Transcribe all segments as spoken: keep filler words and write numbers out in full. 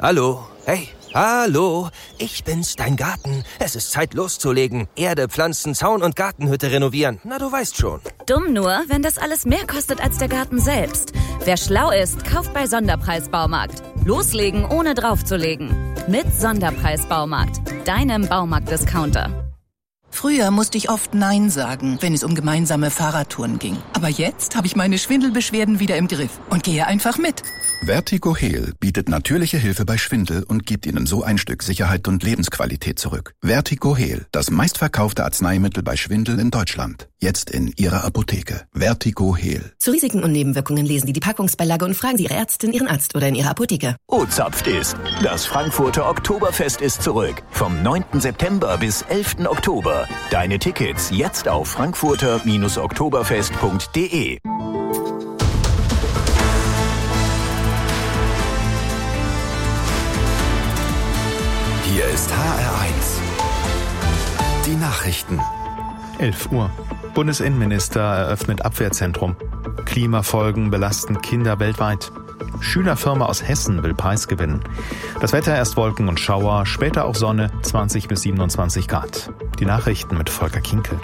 Hallo? Hey, hallo? Ich bin's, dein Garten. Es ist Zeit loszulegen. Erde, Pflanzen, Zaun und Gartenhütte renovieren. Na, du weißt schon. Dumm nur, wenn das alles mehr kostet als der Garten selbst. Wer schlau ist, kauft bei Sonderpreis Baumarkt. Loslegen, ohne draufzulegen. Mit Sonderpreis Baumarkt, deinem Baumarkt-Discounter. Früher musste ich oft Nein sagen, wenn es um gemeinsame Fahrradtouren ging. Aber jetzt habe ich meine Schwindelbeschwerden wieder im Griff und gehe einfach mit. Vertigo Heal bietet natürliche Hilfe bei Schwindel und gibt Ihnen so ein Stück Sicherheit und Lebensqualität zurück. Vertigo Heal, das meistverkaufte Arzneimittel bei Schwindel in Deutschland. Jetzt in Ihrer Apotheke. Vertigo Heal. Zu Risiken und Nebenwirkungen lesen Sie die Packungsbeilage und fragen Sie Ihre Ärztin, Ihren Arzt oder in Ihrer Apotheke. O-Zapft ist. Das Frankfurter Oktoberfest ist zurück. Vom neunten September bis elften Oktober. Deine Tickets jetzt auf frankfurter oktoberfest punkt de. Hier ist H R eins. Die Nachrichten. elf Uhr. Bundesinnenminister eröffnet Abwehrzentrum. Klimafolgen belasten Kinder weltweit. Schülerfirma aus Hessen will Preis gewinnen. Das Wetter erst Wolken und Schauer, später auch Sonne, zwanzig bis siebenundzwanzig Grad. Die Nachrichten mit Volker Kinkel.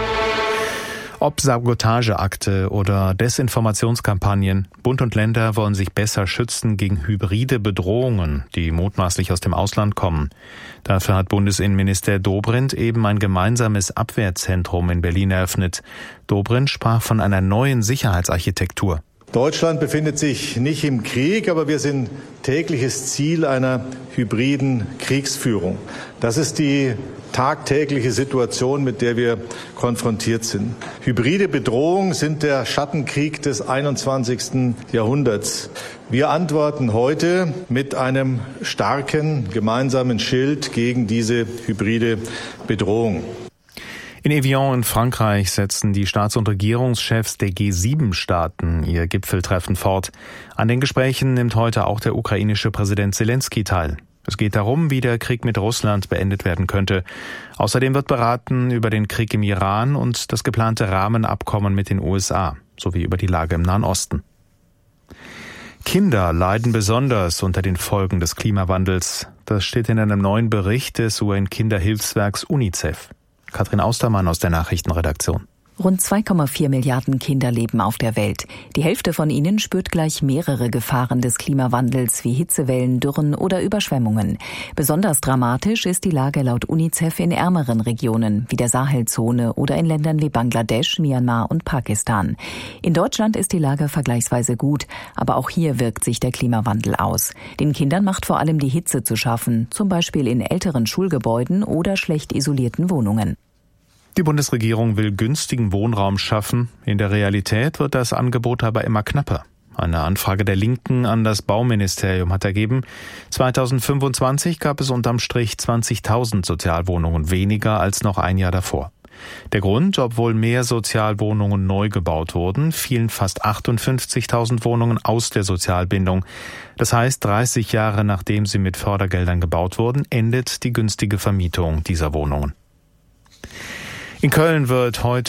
Ob Sabotageakte oder Desinformationskampagnen, Bund und Länder wollen sich besser schützen gegen hybride Bedrohungen, die mutmaßlich aus dem Ausland kommen. Dafür hat Bundesinnenminister Dobrindt eben ein gemeinsames Abwehrzentrum in Berlin eröffnet. Dobrindt sprach von einer neuen Sicherheitsarchitektur. Deutschland befindet sich nicht im Krieg, aber wir sind tägliches Ziel einer hybriden Kriegsführung. Das ist die tagtägliche Situation, mit der wir konfrontiert sind. Hybride Bedrohungen sind der Schattenkrieg des einundzwanzigsten Jahrhunderts. Wir antworten heute mit einem starken gemeinsamen Schild gegen diese hybride Bedrohung. In Evian in Frankreich setzen die Staats- und Regierungschefs der G sieben Staaten ihr Gipfeltreffen fort. An den Gesprächen nimmt heute auch der ukrainische Präsident Zelensky teil. Es geht darum, wie der Krieg mit Russland beendet werden könnte. Außerdem wird beraten über den Krieg im Iran und das geplante Rahmenabkommen mit den U S A, sowie über die Lage im Nahen Osten. Kinder leiden besonders unter den Folgen des Klimawandels. Das steht in einem neuen Bericht des U N-Kinderhilfswerks UNICEF. Katrin Austermann aus der Nachrichtenredaktion. Rund zwei Komma vier Milliarden Kinder leben auf der Welt. Die Hälfte von ihnen spürt gleich mehrere Gefahren des Klimawandels wie Hitzewellen, Dürren oder Überschwemmungen. Besonders dramatisch ist die Lage laut UNICEF in ärmeren Regionen wie der Sahelzone oder in Ländern wie Bangladesch, Myanmar und Pakistan. In Deutschland ist die Lage vergleichsweise gut, aber auch hier wirkt sich der Klimawandel aus. Den Kindern macht vor allem die Hitze zu schaffen, zum Beispiel in älteren Schulgebäuden oder schlecht isolierten Wohnungen. Die Bundesregierung will günstigen Wohnraum schaffen. In der Realität wird das Angebot aber immer knapper. Eine Anfrage der Linken an das Bauministerium hat ergeben, zweitausendfünfundzwanzig gab es unterm Strich zwanzigtausend Sozialwohnungen weniger als noch ein Jahr davor. Der Grund, obwohl mehr Sozialwohnungen neu gebaut wurden, fielen fast achtundfünfzigtausend Wohnungen aus der Sozialbindung. Das heißt, dreißig Jahre nachdem sie mit Fördergeldern gebaut wurden, endet die günstige Vermietung dieser Wohnungen. In Köln wird heute